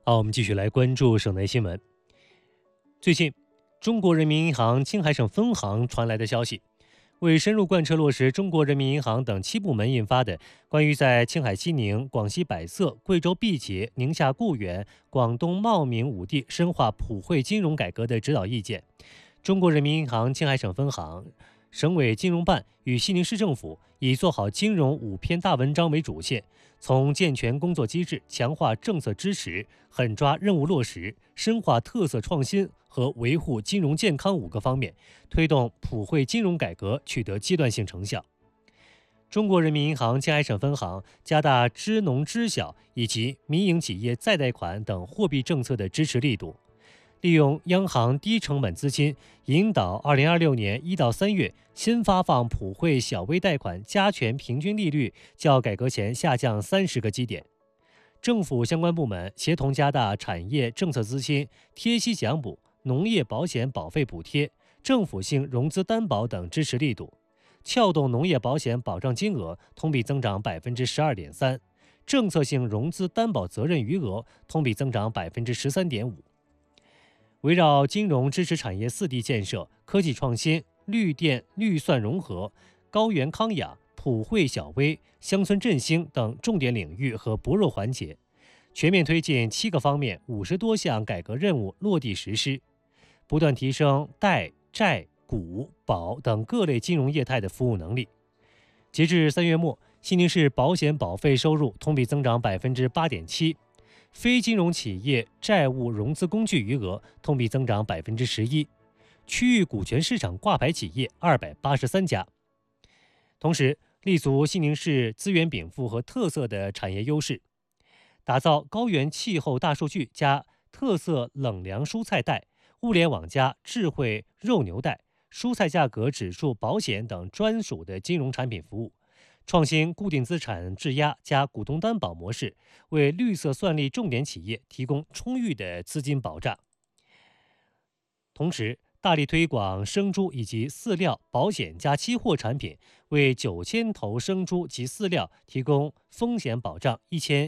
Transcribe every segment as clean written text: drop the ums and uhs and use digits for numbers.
好，我们继续来关注省内新闻。最近，中国人民银行青海省分行传来的消息，为深入贯彻落实中国人民银行等7部门印发的关于在青海西宁、广西百色、贵州毕节、宁夏固原、广东茂名5地深化普惠金融改革的指导意见，中国人民银行青海省分行、省委金融办与西宁市政府以做好金融5篇大文章为主线，从健全工作机制、强化政策支持、狠抓任务落实、深化特色创新和维护金融健康5个方面，推动普惠金融改革取得阶段性成效。中国人民银行青海省分行加大支农支小以及民营企业再贷款等货币政策的支持力度，利用央行低成本资金，引导2026年1到3月新发放普惠小微贷款加权平均利率较改革前下降30个基点。政府相关部门协同加大产业政策资金、贴息奖补、农业保险保费补贴、政府性融资担保等支持力度，撬动农业保险保障金额同比增长12.3%，政策性融资担保责任余额同比增长13.5%。围绕金融支持产业4地建设、科技创新、绿电绿算融合、高原康养、普惠小微、乡村振兴等重点领域和薄弱环节，全面推进7个方面50多项改革任务落地实施，不断提升贷、债、股、保等各类金融业态的服务能力。截至3月末，西宁市保险保费收入同比增长8.7%，非金融企业债务融资工具余额同比增长11%，区域股权市场挂牌企业283家。同时，立足西宁市资源禀赋和特色的产业优势，打造高原气候大数据加特色冷凉蔬菜贷、物联网加智慧肉牛贷、蔬菜价格指数保险等专属的金融产品服务，创新固定资产质押加股东担保模式，为绿色算力重点企业提供充裕的资金保障。同时，大力推广生猪以及饲料、保险加期货产品，为9000头生猪及饲料提供风险保障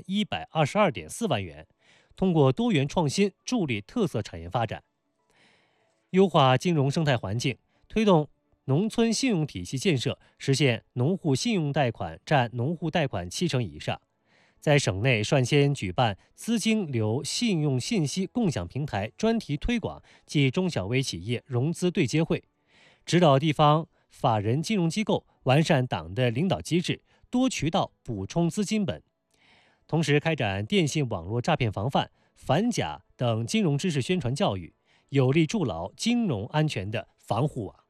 1122.4万元，通过多元创新助力特色产业发展。优化金融生态环境，推动农村信用体系建设，实现农户信用贷款占农户贷款70%以上。在省内率先举办资金流信用信息共享平台专题推广暨中小微企业融资对接会，指导地方法人金融机构完善党的领导机制，多渠道补充资金本。同时开展电信网络诈骗防范、反假等金融知识宣传教育，有力筑牢金融安全的防护网。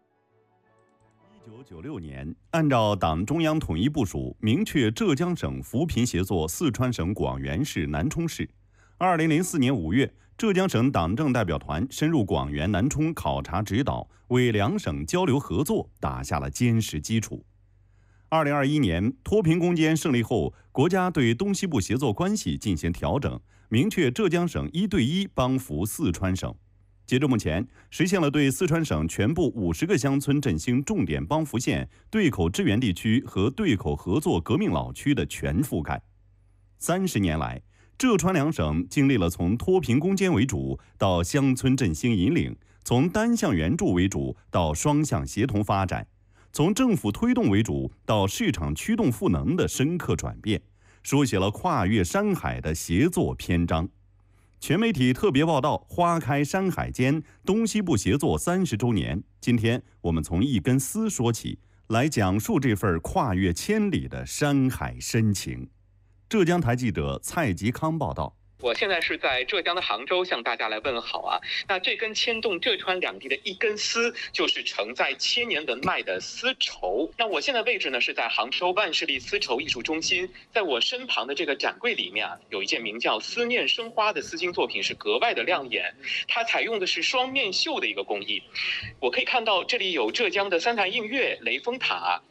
1996年，按照党中央统一部署，明确浙江省扶贫协作四川省广元市南充市。2004年5月，浙江省党政代表团深入广元、南充考察指导，为两省交流合作打下了坚实基础。2021年，脱贫攻坚胜利后，国家对东西部协作关系进行调整，明确浙江省1对1帮扶四川省。截至目前，实现了对四川省全部50个乡村振兴重点帮扶县、对口支援地区和对口合作革命老区的全覆盖。30年来，浙川两省经历了从脱贫攻坚为主到乡村振兴引领，从单向援助为主到双向协同发展，从政府推动为主到市场驱动赋能的深刻转变，书写了跨越山海的协作篇章。全媒体特别报道花开山海间，东西部协作30周年。今天我们从一根丝说起，来讲述这份跨越千里的山海深情。浙江台记者蔡吉康报道。 我现在是在浙江的杭州向大家来问好啊。那这根牵动浙川两地的一根丝，就是承载千年文脉的丝绸。那我现在位置呢是在杭州万世丽丝绸艺术中心，在我身旁的这个展柜里面啊，有一件名叫《思念生花》的丝巾作品是格外的亮眼，它采用的是双面绣的一个工艺。我可以看到这里有浙江的三潭映月、雷峰塔、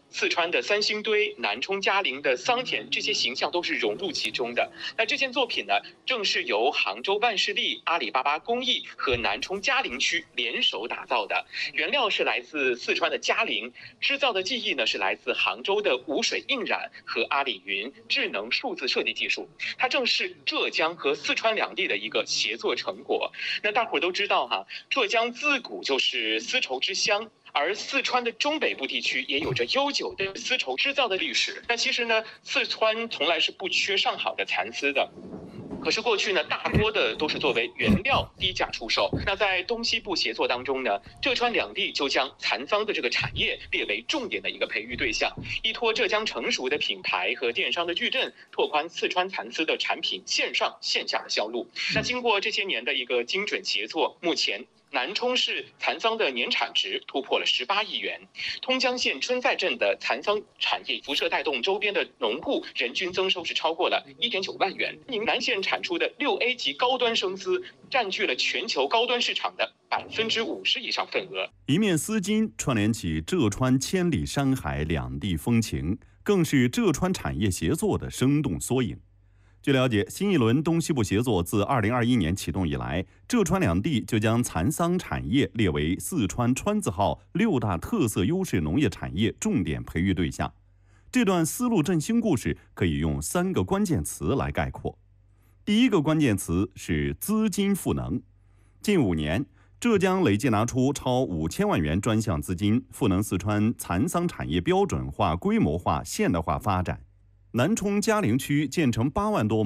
四川的三星堆、南充嘉陵的桑田这些形象都是融入其中的。那这件作品呢，正是由杭州万士利、阿里巴巴工艺和南充嘉陵区联手打造的。原料是来自四川的嘉陵，制造的技艺呢是来自杭州的无水印染和阿里云智能数字设计技术。它正是浙江和四川两地的一个协作成果。那大伙儿都知道哈，浙江自古就是丝绸之乡。而四川的中北部地区也有着悠久的丝绸织造的历史。那其实呢，四川从来是不缺上好的蚕丝的。可是过去呢，大多的都是作为原料低价出售。那在东西部协作当中呢，浙川两地就将蚕桑的这个产业列为重点的一个培育对象，依托浙江成熟的品牌和电商的矩阵，拓宽四川蚕丝的产品线上线下的销路。那经过这些年的一个精准协作，目前南充市蚕桑的年产值突破了18亿元，通江县春在镇的蚕桑产业辐射带动周边的农户人均增收是超过了1.9万元。宁南县产出的6A 级高端生丝占据了全球高端市场的50%以上份额。 一面丝巾串联起浙川千里山海两地风情，更是浙川产业协作的生动缩影。据了解，新一轮东西部协作自2021年启动以来，浙川两地就将蚕桑产业列为四川川字号6大特色优势农业产业重点培育对象。这段丝路振兴故事可以用3个关键词来概括。第一个关键词是资金赋能。近5年，浙江累计拿出超5000万元专项资金，赋能四川蚕桑产业标准化、规模化、现代化发展。南充嘉陵区建成8万多